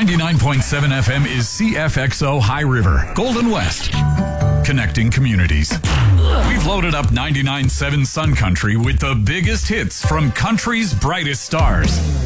99.7 FM is CFXO High River, Golden West. Connecting communities. We've loaded up 99.7 Sun Country with the biggest hits from country's brightest stars.